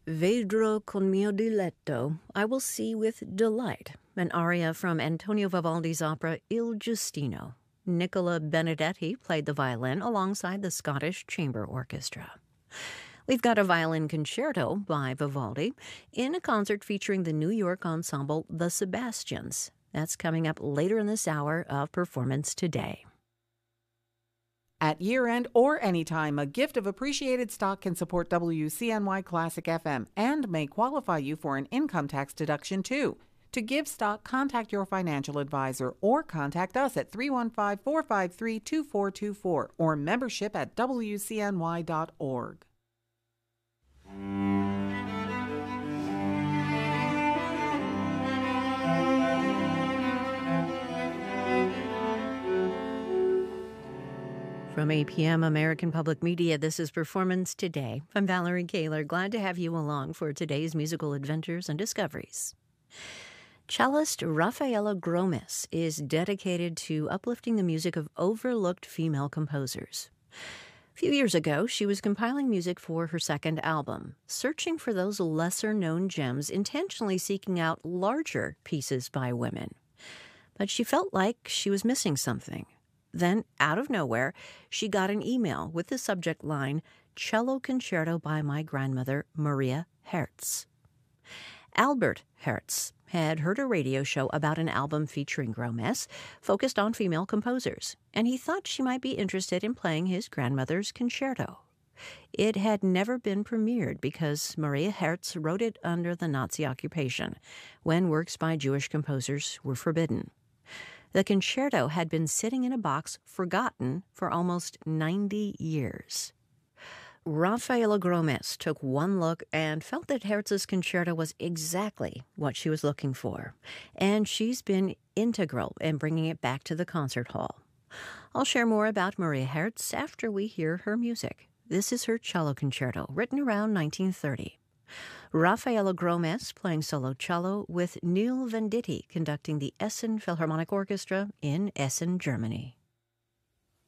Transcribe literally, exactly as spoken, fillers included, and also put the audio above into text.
Vedrò con mio diletto, I will see with delight, an aria from Antonio Vivaldi's opera Il Giustino. Nicola Benedetti played the violin alongside the Scottish Chamber Orchestra. We've got a violin concerto by Vivaldi in a concert featuring the New York ensemble The Sebastians. That's coming up later in this hour of Performance Today. At year-end or anytime, a gift of appreciated stock can support W C N Y Classic F M and may qualify you for an income tax deduction, too. To give stock, contact your financial advisor or contact us at three one five, four five three, two four two four or membership at W C N Y dot org. From A P M American Public Media, this is Performance Today. I'm Valerie Kaler. Glad to have you along for today's musical adventures and discoveries. Cellist Rafaela Gromes is dedicated to uplifting the music of overlooked female composers. A few years ago, she was compiling music for her second album, searching for those lesser-known gems, intentionally seeking out larger pieces by women. But she felt like she was missing something. Then, out of nowhere, she got an email with the subject line, Cello Concerto by my grandmother, Maria Herz. Albert Herz had heard a radio show about an album featuring Gromes, focused on female composers, and he thought she might be interested in playing his grandmother's concerto. It had never been premiered because Maria Herz wrote it under the Nazi occupation, when works by Jewish composers were forbidden. The concerto had been sitting in a box, forgotten, for almost ninety years. Rafaela Gromes took one look and felt that Herz's concerto was exactly what she was looking for, and she's been integral in bringing it back to the concert hall. I'll share more about Maria Herz after we hear her music. This is her cello concerto, written around nineteen thirty. Rafaela Gromes playing solo cello with Neil Venditti conducting the Essen Philharmonic Orchestra in Essen, Germany.